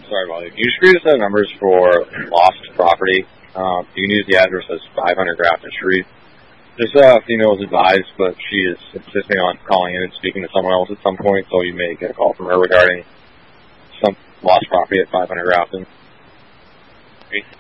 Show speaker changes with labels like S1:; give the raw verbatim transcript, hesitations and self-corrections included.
S1: Sorry about it. Can you just read us the numbers for lost property? Um, you can use the address as five hundred Grafton Street. This uh, female is advised, but she is insisting on calling in and speaking to someone else at some point, so you may get a call from her regarding some lost property at five hundred Grafton.